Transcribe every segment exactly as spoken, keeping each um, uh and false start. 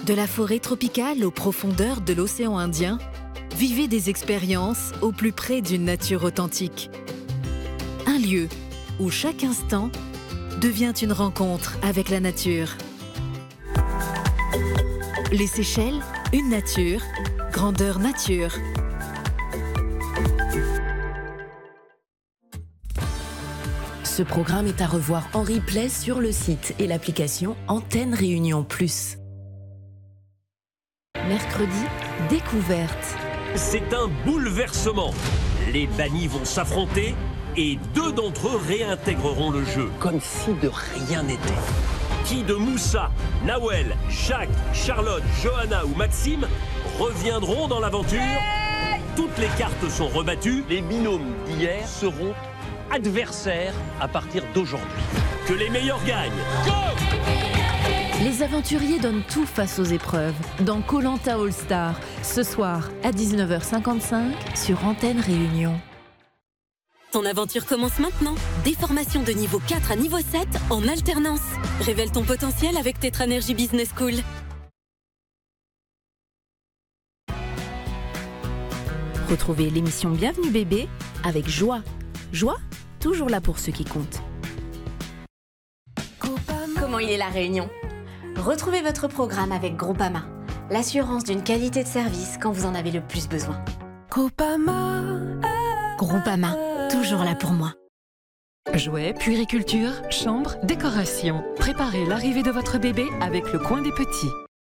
De la forêt tropicale aux profondeurs de l'océan Indien, vivez des expériences au plus près d'une nature authentique. Un lieu où chaque instant devient une rencontre avec la nature. Les Seychelles, une nature, grandeur nature. Ce programme est à revoir en replay sur le site et l'application Antenne Réunion Plus. Mercredi, découverte. C'est un bouleversement. Les bannis vont s'affronter et deux d'entre eux réintégreront le jeu. Comme si de rien n'était. Qui de Moussa, Nawel, Jacques, Charlotte, Johanna ou Maxime reviendront dans l'aventure? Toutes les cartes sont rebattues. Les binômes d'hier seront adversaires à partir d'aujourd'hui. Que les meilleurs gagnent. Go! Les aventuriers donnent tout face aux épreuves dans Koh Lanta All Star, ce soir à dix-neuf heures cinquante-cinq sur Antenne Réunion. Ton aventure commence maintenant. Des formations de niveau quatre à niveau sept en alternance. Révèle ton potentiel avec Tetranergy Business School. Retrouvez l'émission Bienvenue Bébé avec Joie. Joie, toujours là pour ceux qui comptent. Comment il est la Réunion? Retrouvez votre programme avec Groupama, l'assurance d'une qualité de service quand vous en avez le plus besoin. Groupama, Groupama, toujours là pour moi. Jouets, puériculture, chambre, décoration. Préparez l'arrivée de votre bébé avec le coin des petits.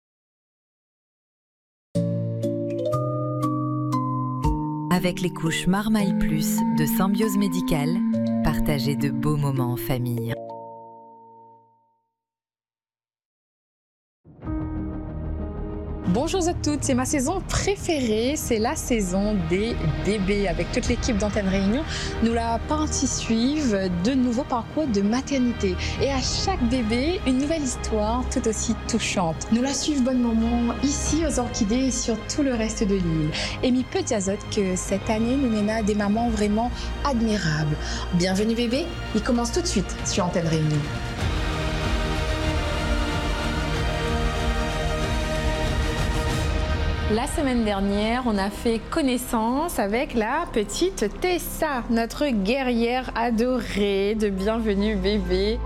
Avec les couches Marmaille Plus de Symbiose Médicale, partagez de beaux moments en famille. Bonjour à toutes, c'est ma saison préférée, c'est la saison des bébés. Avec toute l'équipe d'Antenne Réunion, nous la partie suivre de nouveaux parcours de maternité. Et à chaque bébé, une nouvelle histoire tout aussi touchante. Nous la suivons bon moment ici aux Orchidées et sur tout le reste de l'île. Et mi peut dire que cette année, nous mènons des mamans vraiment admirables. Bienvenue bébé, il commence tout de suite sur Antenne Réunion. La semaine dernière, on a fait connaissance avec la petite Tessa, notre guerrière adorée de Bienvenue Bébé.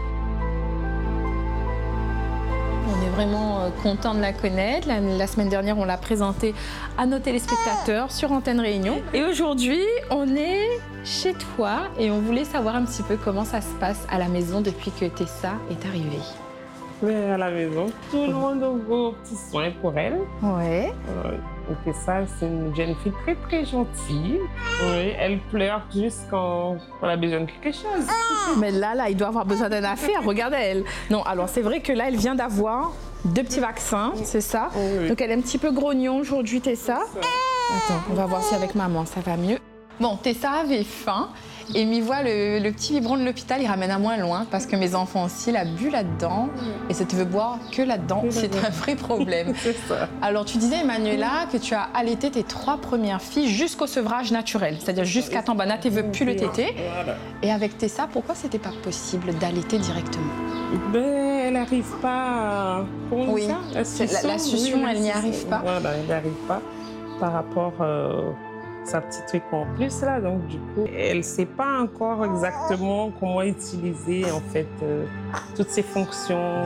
On est vraiment content de la connaître. La, la semaine dernière, on l'a présentée à nos téléspectateurs sur Antenne Réunion. Et aujourd'hui, on est chez toi et on voulait savoir un petit peu comment ça se passe à la maison depuis que Tessa est arrivée. Mais à la maison, tout le monde a vos petits soins pour elle. Ouais. Euh, et ça, c'est une jeune fille très très gentille. Oui, elle pleure juste quand, quand elle a besoin de quelque chose. Mais là, là, il doit avoir besoin d'une affaire. Regardez elle. Non, alors c'est vrai que là, elle vient d'avoir deux petits vaccins, c'est ça. Oui. Donc elle est un petit peu grognon aujourd'hui, Tessa. Attends, on va voir si avec maman ça va mieux. Bon, Tessa avait faim. Et m'y voit le, le petit biberon de l'hôpital, il ramène à moins loin parce que mes enfants aussi, il a bu là-dedans. Et si tu veux boire que là-dedans, c'est un vrai problème. C'est ça. Alors tu disais, Emmanuela, que tu as allaité tes trois premières filles jusqu'au sevrage naturel, c'est-à-dire jusqu'à ton banat, tu ne veux plus le téter. Voilà. Et avec Tessa, pourquoi c'était pas possible d'allaiter directement? Ben, elle n'arrive pas à... Comment Oui, ça La succion, la, la succion, oui, elle n'y arrive pas. Voilà, elle n'y arrive pas par rapport... Euh... sa petite truc en plus là, donc du coup elle ne sait pas encore exactement comment utiliser en fait euh, toutes ces fonctions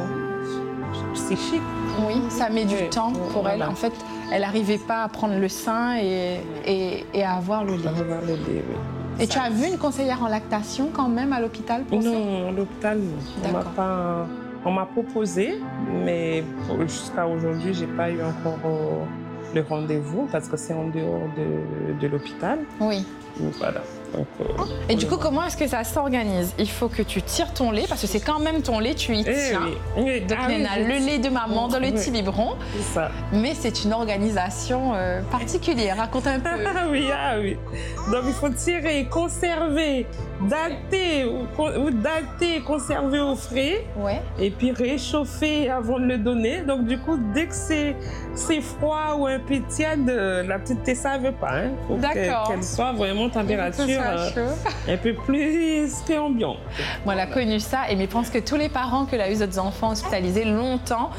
psychiques. Oui, ça met du oui, temps pour voilà. elle. En fait, elle n'arrivait pas à prendre le sein et, et, et à avoir le lait. Avoir le lait, oui. Et ça. tu as vu une conseillère en lactation quand même à l'hôpital pour ça? Non, à l'hôpital, non. On m'a pas, on m'a proposé, mais jusqu'à aujourd'hui, j'ai pas eu encore euh, le rendez-vous parce que c'est en dehors de, de l'hôpital. Oui. Donc, voilà. Donc, euh, et du coup, comment est-ce que ça s'organise? Il faut que tu tires ton lait, parce que c'est quand même ton lait, tu y eh tiens. oui. Oui. Donc, Ah, il y a oui, le lait de maman dans le oui. petit biberon. C'est ça. Mais c'est une organisation euh, particulière. Raconte un peu. Ah oui, ah oui. Donc, il faut tirer, conserver, dater, ou, ou dater, conserver au frais. Ouais. Et puis réchauffer avant de le donner. Donc, du coup, dès que c'est, c'est froid ou un peu tiède, la petite Tessa ne veut pas. Hein. Faut D'accord. Qu'elle, qu'elle soit vraiment température euh, un peu plus qu'ambiant. Moi, elle a connu ça, et je pense que tous les parents qui ont eu d'autres enfants hospitalisés longtemps